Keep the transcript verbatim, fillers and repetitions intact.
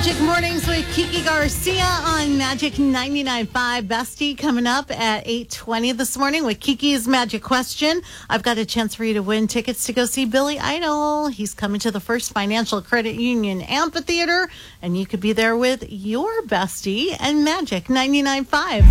Magic Mornings with Kiki Garcia on Magic ninety-nine point five. Bestie coming up at eight twenty this morning with Kiki's Magic Question. I've got a chance for you to win tickets to go see Billy Idol. He's coming to the First Financial Credit Union Amphitheater, and you could be there with your bestie and Magic ninety-nine point five.